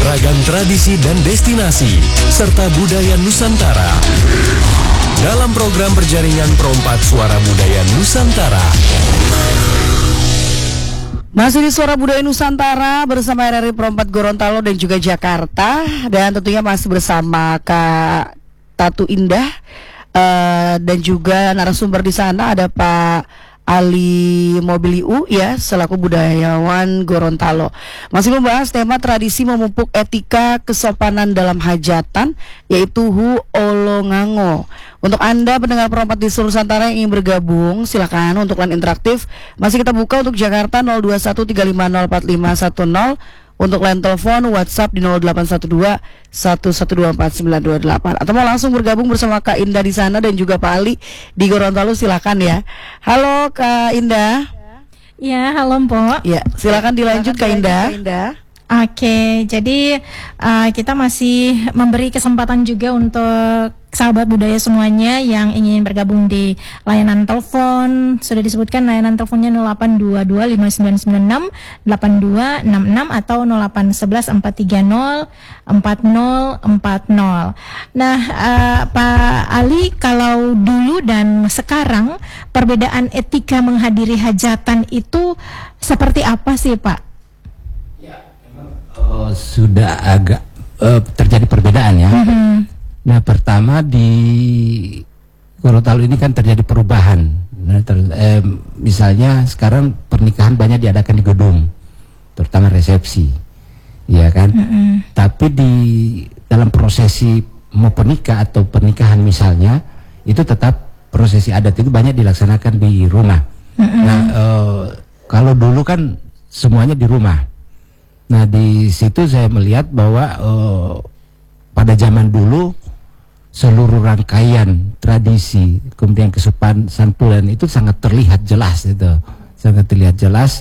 ragam tradisi dan destinasi, serta budaya Nusantara. Dalam program berjaringan Perompak Suara Budaya Nusantara. Masih di Suara Budaya Nusantara bersama RRI Perompak Gorontalo dan juga Jakarta. Dan tentunya masih bersama Kak Tatu Indah dan juga narasumber di sana ada Pak Ali Mobiliu ya, selaku budayawan Gorontalo. Masih membahas tema tradisi memupuk etika kesopanan dalam hajatan, yaitu Hu Olongango. Untuk Anda pendengar Perompak di seluruh Nusantara yang ingin bergabung, silakan untuk line interaktif. Masih kita buka untuk Jakarta 0213504510. Untuk line telepon WhatsApp di 0812-1124-928. Atau mau langsung bergabung bersama Kak Indah di sana dan juga Pak Ali di Gorontalo, silakan ya. Halo Kak Indah. Ya, halo Mpok. Ya, silakan dilanjut Kak Indah. Oke, jadi kita masih memberi kesempatan juga untuk sahabat budaya semuanya yang ingin bergabung di layanan telepon. Sudah disebutkan layanan teleponnya 0822-5996-8266 atau 0811-430-4040. Nah, Pak Ali, kalau dulu dan sekarang perbedaan etika menghadiri hajatan itu seperti apa sih Pak? Sudah agak terjadi perbedaan ya. Nah, pertama di Gorontalo ini kan terjadi perubahan. Nah, misalnya sekarang pernikahan banyak diadakan di gedung, terutama resepsi, ya kan. Tapi di dalam prosesi mau pernikah atau pernikahan misalnya, itu tetap prosesi adat itu banyak dilaksanakan di rumah. Nah, kalau dulu kan semuanya di rumah. Nah, di situ saya melihat bahwa pada zaman dulu seluruh rangkaian tradisi, kemudian kesopanan santunan itu sangat terlihat jelas itu, sangat terlihat jelas.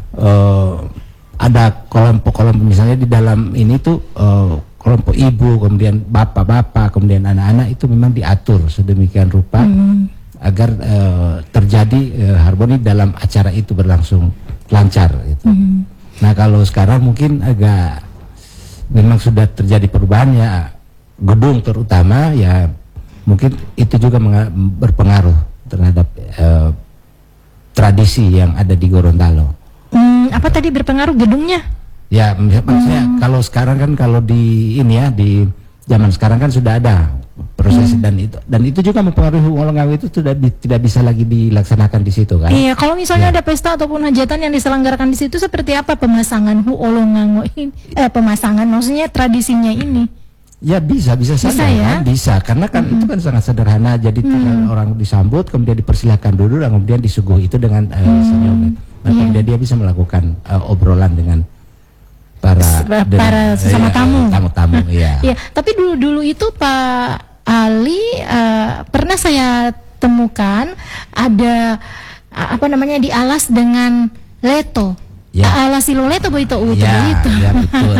Ada kelompok-kelompok misalnya di dalam ini tuh kelompok ibu, kemudian bapak-bapak, kemudian anak-anak itu memang diatur sedemikian rupa agar terjadi harmoni dalam acara itu berlangsung lancar gitu. Nah, kalau sekarang mungkin agak memang sudah terjadi perubahan ya, gedung terutama ya, mungkin itu juga berpengaruh terhadap tradisi yang ada di Gorontalo. Apa tadi berpengaruh gedungnya? Ya, maksudnya kalau sekarang kan, kalau di ini ya, di zaman sekarang kan sudah ada prosesi dan itu juga mempengaruhi Olongango itu sudah tidak bisa lagi dilaksanakan di situ kan. Iya, kalau misalnya ada pesta ataupun hajatan yang diselenggarakan di situ seperti apa pemasangan Olongango ini? Pemasangan maksudnya tradisinya ini. Ya bisa saja ya? kan, bisa, karena kan itu kan sangat sederhana. Jadi orang disambut, kemudian dipersilakan duduk, dan kemudian disuguhi itu dengan senyum. Nah, kemudian dia bisa melakukan obrolan dengan para sesama tamu. Tamu-tamu, ya. Iya, tapi dulu itu Pak Ali pernah saya temukan ada dialas dengan leto. Ya. Alas silo leto begitu itu. Ya, betul.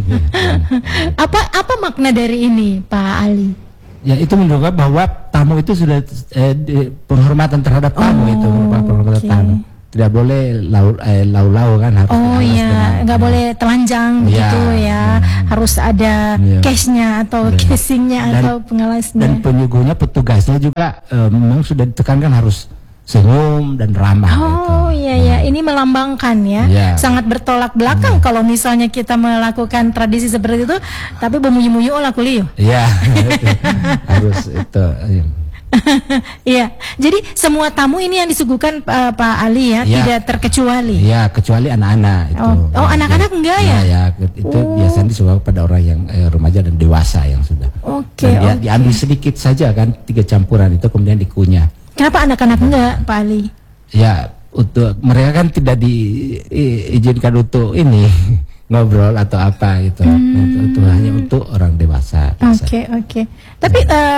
Apa makna dari ini, Pak Ali? Ya, itu menunjukkan bahwa tamu itu sudah penghormatan terhadap tamu itu, penghormatan tamu. Tidak boleh lau-lau kan, harus. Oh iya, nggak boleh telanjang begitu ya. Harus ada cashnya atau casingnya atau pengalasnya. Dan penyuguhnya, petugasnya juga memang sudah ditekankan harus senyum dan ramah. Oh iya, ini melambangkan ya. Sangat bertolak belakang kalau misalnya kita melakukan tradisi seperti itu, tapi bemunyi-munyi olah kuliah. Iya, harus itu. Iya, jadi semua tamu ini yang disuguhkan Pak Ali ya, tidak terkecuali. Iya, kecuali anak-anak itu. Oh, anak-anak enggak ya? Ya, itu biasanya disuguhkan pada orang yang remaja dan dewasa yang sudah. Dan diambil sedikit saja kan, 3 campuran itu kemudian dikunyah. Kenapa anak-anak enggak, Pak Ali? Ya, untuk mereka kan tidak diizinkan untuk ini ngobrol atau apa gitu. Itu hanya untuk orang dewasa. Oke. Tapi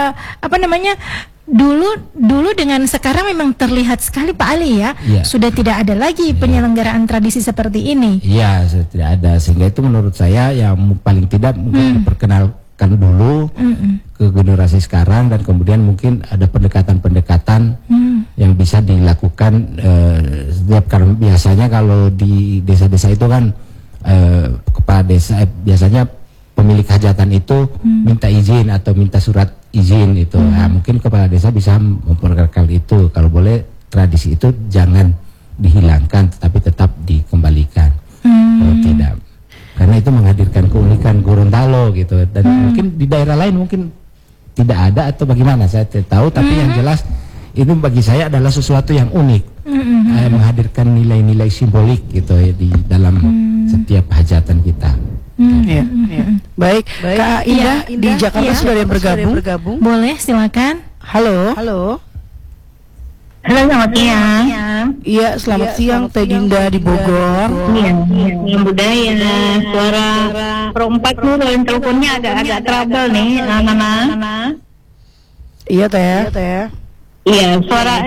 dulu dengan sekarang memang terlihat sekali Pak Ali ya. Sudah tidak ada lagi penyelenggaraan tradisi seperti ini. Iya, sudah tidak ada, sehingga itu menurut saya yang paling tidak mungkin diperkenalkan dulu ke generasi sekarang, dan kemudian mungkin ada pendekatan-pendekatan yang bisa dilakukan karena biasanya kalau di desa-desa itu kan kepala desa biasanya pemilik hajatan itu minta izin atau minta surat izin itu. Nah, mungkin kepala desa bisa memperkenalkan itu. Kalau boleh tradisi itu jangan dihilangkan tetapi tetap dikembalikan. Kalau tidak, karena itu menghadirkan keunikan Gorontalo gitu. Dan mungkin di daerah lain mungkin tidak ada atau bagaimana saya tidak tahu, tapi yang jelas itu bagi saya adalah sesuatu yang unik, menghadirkan nilai-nilai simbolik gitu ya di dalam setiap hajatan kita. Baik, Kak Indah di Jakarta sudah ada yang bergabung. Boleh, silakan. Halo. Halo, selamat siang. Iya, selamat siang Teh Dinda di Bogor. Iya, yang budaya. Suara perempatmu dalam teleponnya agak trouble nih, Nana. Iya, Teh. Iya,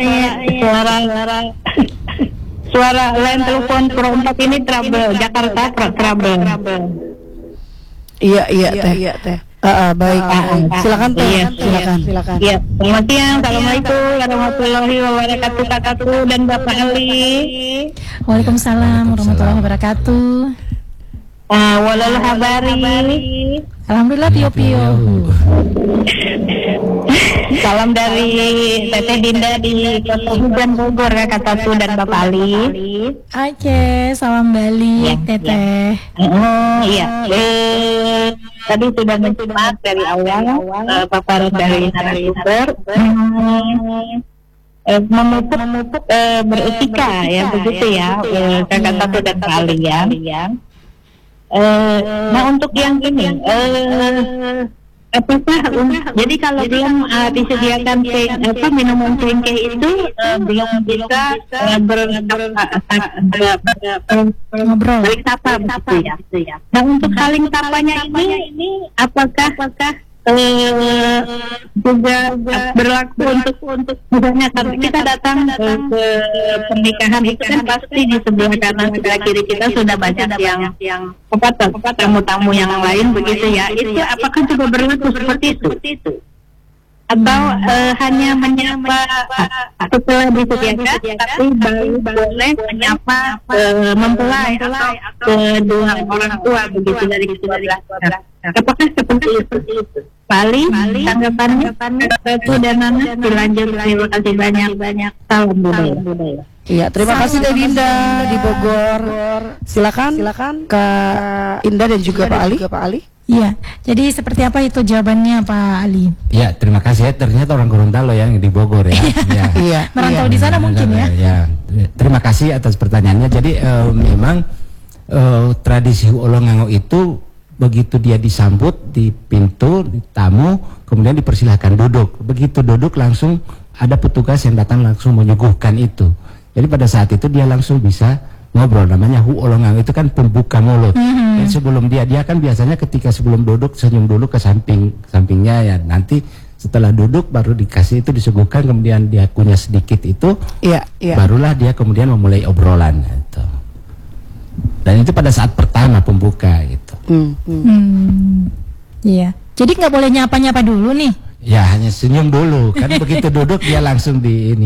suara line telepon perempat ini trouble. Jakarta trouble. Iya, Teh. Baik. Silakan Teh. Iya, Silakan. Iya, selamat siang. Assalamualaikum warahmatullahi wabarakatuh, kakakku dan Bapak Ali. Waalaikumsalam warahmatullahi wabarakatuh. Walal habari. Alhamdulillah Pio. Salam dari Teteh Dinda di Kota Hujan Bogor, Kak Tatu dan Bapak Ali. Oke, salam balik Teteh. Iya. Tadi sudah menyimak dari awal paparan dari narasumber memupuk beretika ya, begitu ya, Kak Tatu dan Pak Ali ya. Nah, untuk yang ini jadi kalau belum disediakan minuman cengkeh itu belum bisa Ngobrol. bersapa begitu ya. Nah, untuk saling sapanya ini apakah juga berlaku untuk misalnya kalau kita datang ke pernikahan itu kan pasti di sebelah kanan sebelah kiri kita sudah banyak yang tamu-tamu yang lain begitu ya. Itu apakah juga berlaku seperti itu? Atau hanya menyapa setelah disediakan tapi baru boleh menyapa mempelai atau kedua orang tua begitu dari kedua belah. Apakah seperti itu? Pali, tanggapannya itu dan Nana dilanjut. Terima kasih banyak. Salam budaya. Iya, terima kasih Teh Dinda di Bogor. Silakan Kak Indah dan juga Pak Ali. Iya, jadi seperti apa itu jawabannya Pak Ali? Ya, terima kasih ya. Ternyata orang Gorontalo yang di Bogor ya. Iya. Merantau di sana mungkin ya. Ya, terima kasih atas pertanyaannya. Jadi memang tradisi Olongango itu begitu dia disambut di pintu, di tamu, kemudian dipersilahkan duduk. Begitu duduk langsung ada petugas yang datang langsung menyuguhkan itu. Jadi pada saat itu dia langsung bisa ngobrol. Namanya Hu Olongango itu kan pembuka mulut. Dan sebelum dia kan biasanya ketika sebelum duduk senyum dulu ke sampingnya ya. Nanti setelah duduk baru dikasih itu disuguhkan, kemudian dia kunyah sedikit itu. Iya. Barulah dia kemudian memulai obrolan gitu. Dan itu pada saat pertama pembuka gitu. Iya. Jadi nggak boleh nyapa-nyapa dulu nih? Ya hanya senyum dulu. Kan begitu duduk dia langsung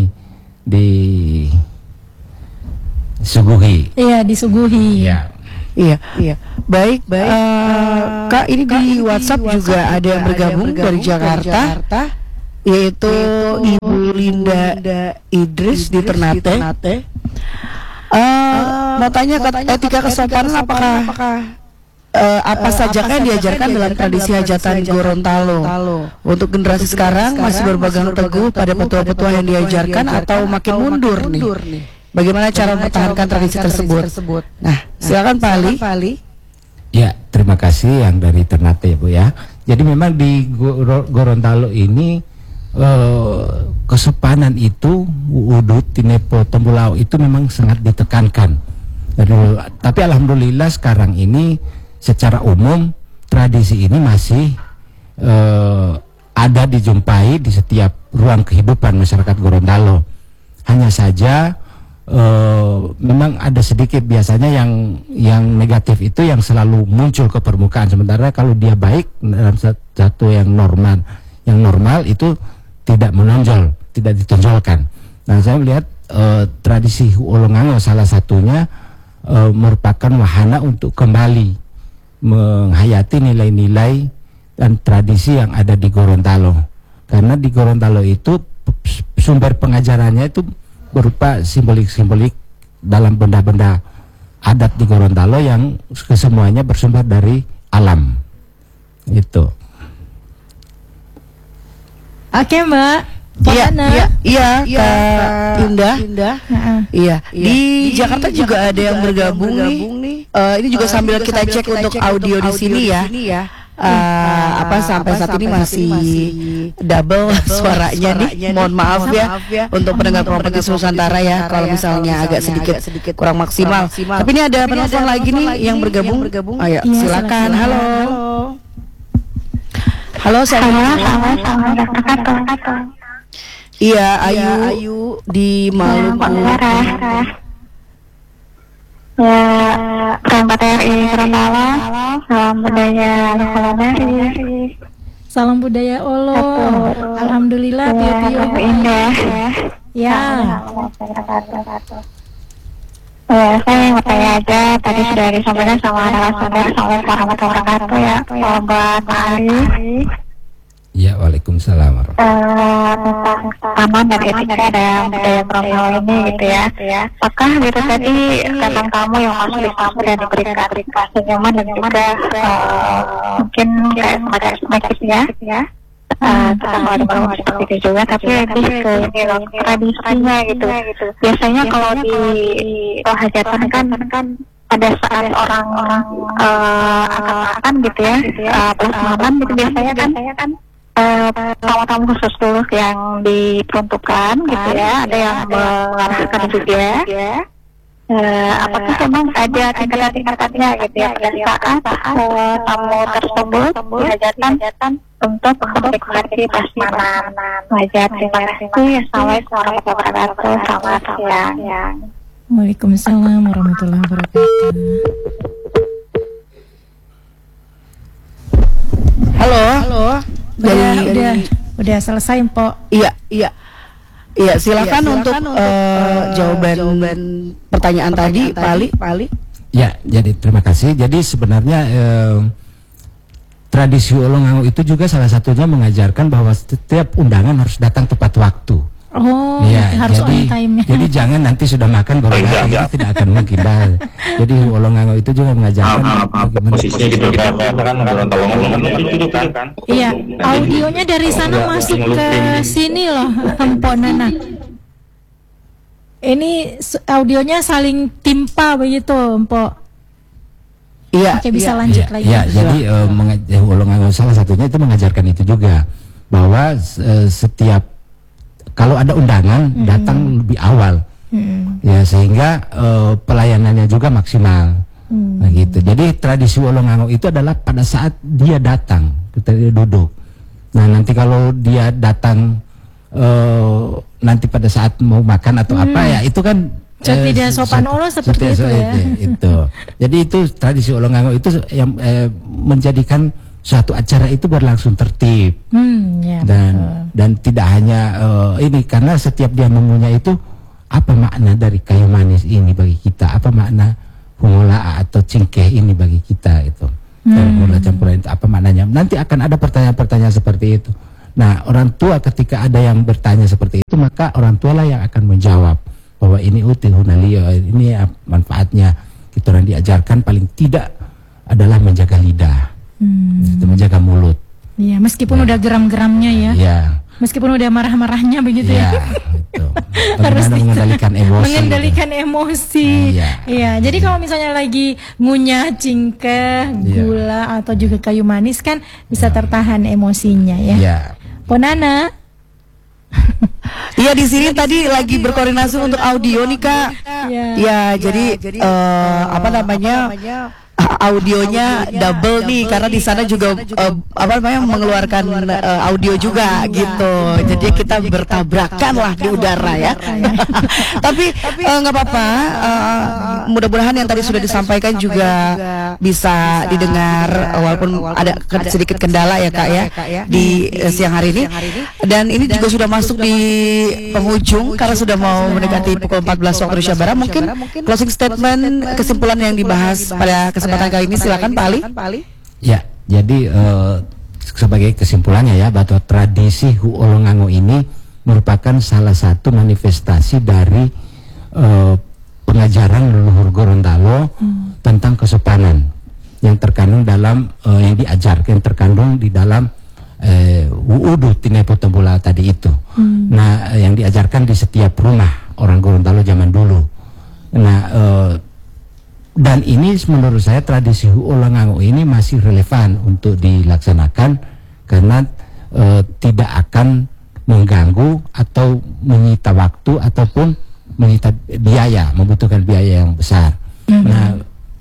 disuguhi. Iya, disuguhi. Iya. Baik. Kak, ini di WhatsApp juga ada yang bergabung dari Jakarta, yaitu Ibu Linda Idris di Ternate. Mau tanya etika kesopanan apakah apa saja yang diajarkan dalam tradisi hajatan Gorontalo? Untuk generasi sekarang masih berpegang teguh pada petua-petua yang diajarkan atau makin mundur nih? Bagaimana cara mempertahankan tradisi tersebut? Nah, silakan Pak Ali. Ya, terima kasih yang dari Ternate ya Bu ya. Jadi memang di Gorontalo ini kesopanan itu udut, tinepo, tembulau itu memang sangat ditekankan. Tapi alhamdulillah sekarang ini secara umum tradisi ini masih ada dijumpai di setiap ruang kehidupan masyarakat Gorontalo. Hanya saja memang ada sedikit biasanya yang negatif itu yang selalu muncul ke permukaan. Sementara kalau dia baik dalam satu yang normal itu tidak menonjol, tidak ditonjolkan. Nah, saya melihat tradisi Olongango salah satunya merupakan wahana untuk kembali menghayati nilai-nilai dan tradisi yang ada di Gorontalo. Karena di Gorontalo itu sumber pengajarannya itu berupa simbolik-simbolik dalam benda-benda adat di Gorontalo yang kesemuanya bersumber dari alam. Itu. Oke, Mbak. Iya, Kak Indah. Iya. Di Jakarta juga ada yang bergabung nih. Ini juga sambil kita cek untuk audio di sini ya. Sampai saat ini masih double suaranya nih. Mohon maaf ya untuk pendengar Prompat Nusantara ya kalau misalnya agak sedikit kurang maksimal. Tapi ini ada penelpon lagi nih yang bergabung. Ayo, silakan. Halo, Assalamualaikum. Iya, Ayu di Maluku. Ya, Prompat RI Gorontalo, salam budaya Koloneri. Salam budaya Olo. Alhamdulillah, Pio Indah. Ya. Saya mau tanya aja, tadi sudah disampaikan sama narasumber. Assalamualaikum warahmatullahi wabarakatuh ya, Sobat Ali. Ya, waalaikumsalam. Tentang taman dan etika dan budaya Gorontalo ini gitu ya. Apakah gitu tadi tentang tamu yang masuk di tamu dan diberikan senyuman dan juga mungkin kayak semacam semacam ya. Tentang ada seperti itu juga, tapi lebih ke ini loh, tradisinya gitu. Biasanya kalau di hajatan kan pada saat orang-orang akan gitu ya, plus malam gitu biasanya kan tamu-tamu khusus dulu yang diperuntukkan gitu ya, ada yang mengarahkan juga. Apakah memang ada tingkatan-tingkatannya gitu ya pada saat tamu tersebut dihajatan untuk menikmati prasmanan wajah. Terima kasih. Assalamualaikum warahmatullahi wabarakatuh. Selamat siang. Waalaikumsalam warahmatullahi wabarakatuh. Halo. Udah selesai, Mpok. Iya, silakan untuk jawaban pertanyaan tadi, Pak Ali. Ya, jadi terima kasih. Jadi sebenarnya tradisi Olongango itu juga salah satunya mengajarkan bahwa setiap undangan harus datang tepat waktu. Oh, ya, harus on time. Jadi jangan nanti sudah makan baru datang, itu tidak akan mungkin. Jadi Olongango itu juga mengajarkan posisinya gitu kan Gorontalo gitu kan. Iya, audionya dari sana masuk ke sini loh, Empok Nana. Ini audionya saling timpa begitu, Empok. Iya. Oke, bisa lanjut lagi. Ya, jadi Olongango salah satunya itu mengajarkan itu juga bahwa setiap kalau ada undangan datang lebih awal, ya sehingga pelayanannya juga maksimal. Nah gitu. Jadi tradisi Olongango itu adalah pada saat dia datang, kita duduk. Nah nanti kalau dia datang nanti pada saat mau makan atau apa ya itu kan tidak sopan Olo seperti itu ya. Itu. Jadi itu tradisi Olongango itu yang menjadikan suatu acara itu berlangsung tertib dan tidak hanya ini, karena setiap dia mempunyai itu apa makna dari kayu manis ini bagi kita, apa makna hungula atau cingkeh ini bagi kita itu, gula campuran itu apa maknanya. Nanti akan ada pertanyaan-pertanyaan seperti itu. Nah orang tua ketika ada yang bertanya seperti itu, maka orang tua lah yang akan menjawab bahwa ini uti hunalio, ini manfaatnya. Kita orang diajarkan paling tidak adalah menjaga lidah. Itu menjaga mulut. Iya, meskipun udah geram-geramnya ya. Iya. Meskipun udah marah-marahnya begitu ya. Itu. Harus mengendalikan emosi. Mengendalikan emosi. Iya. Jadi kalau misalnya lagi ngunyah cingkeh, gula atau juga kayu manis kan bisa tertahan emosinya ya. Iya. Ponana. Iya, di sini tadi lagi berkoordinasi untuk audio nih, Kak. Iya, jadi apa namanya? Audionya double nih karena di sana juga mengeluarkan audio juga gitu. Jadi kita bertabrakan lah di udara ya. Tapi nggak apa-apa. Mudah-mudahan yang tadi sudah disampaikan juga bisa didengar walaupun ada sedikit kendala ya Kak ya di siang hari ini. Dan ini juga sudah masuk di penghujung karena sudah mau mendekati pukul 14 waktu Indonesia Barat. Mungkin closing statement kesimpulan yang dibahas pada kesempatan kesempatan kali ini. Silakan Pak Ali. Ya, jadi sebagai kesimpulannya ya, bahwa tradisi Huolongango ini merupakan salah satu manifestasi dari pengajaran leluhur Gorontalo tentang kesopanan yang terkandung dalam yang terkandung di dalam Wuudu Tinepo Tembola tadi itu. Nah, yang diajarkan di setiap rumah orang Gorontalo zaman dulu. Nah, dan ini menurut saya tradisi Huolongango ini masih relevan untuk dilaksanakan karena tidak akan mengganggu atau menyita waktu ataupun menyita biaya, membutuhkan biaya yang besar. Nah,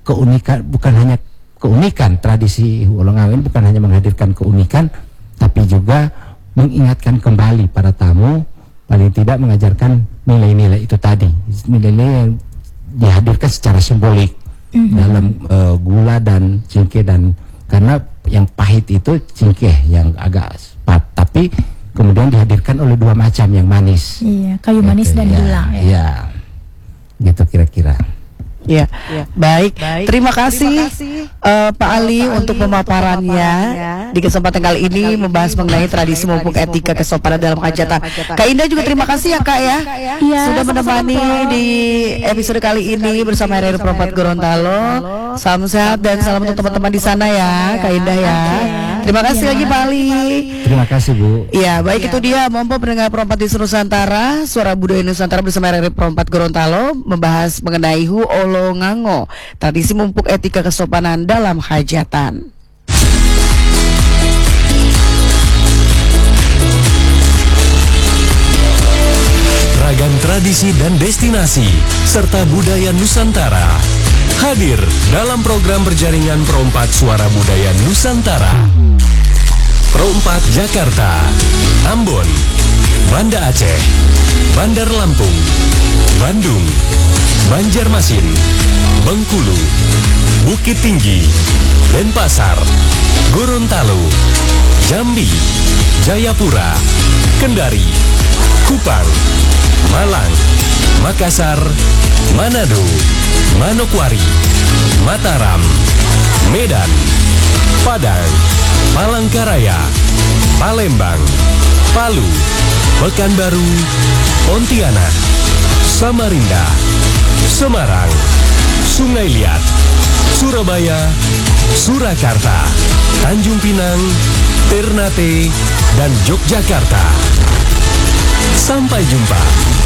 keunikan tradisi Huolongango ini bukan hanya menghadirkan keunikan, tapi juga mengingatkan kembali para tamu, paling tidak mengajarkan nilai-nilai itu tadi, nilai-nilai yang dihadirkan secara simbolik dalam gula dan cingkeh, dan karena yang pahit itu cingkeh yang agak sepat, tapi kemudian dihadirkan oleh dua macam yang manis. Iya, kayu manis dan gula. Iya, gitu kira-kira. Ya, baik. Terima kasih Pak Ali untuk pemaparannya di kesempatan kali ini membahas mengenai tradisi memupuk etika kesopanan dalam hajatan. Kak Indah juga terima kasih ya Kak ya, sudah menemani di episode kali ini bersama RRI Perempat Gorontalo. Salam sehat dan salam untuk teman-teman di sana ya Kak Indah ya. Terima kasih lagi Pak Ali. Terima kasih Bu. Ya, baik itu dia Mompo pendengar Perempat di Nusantara, Suara Budaya Nusantara bersama RRI Perempat Gorontalo membahas mengenai Huolongango, tradisi memupuk etika kesopanan dalam hajatan. Ragam tradisi dan destinasi serta budaya Nusantara hadir dalam program berjaringan Perompak Suara Budaya Nusantara. Perompak Jakarta, Ambon, Banda Aceh, Bandar Lampung, Bandung, Banjarmasin, Bengkulu, Bukit Tinggi, Denpasar, Gorontalo, Jambi, Jayapura, Kendari, Kupang, Malang, Makassar, Manado, Manokwari, Mataram, Medan, Padang, Palangkaraya, Palembang, Palu, Pekanbaru, Pontianak, Samarinda, Semarang, Sungai Liat, Surabaya, Surakarta, Tanjung Pinang, Ternate, dan Yogyakarta. Sampai jumpa.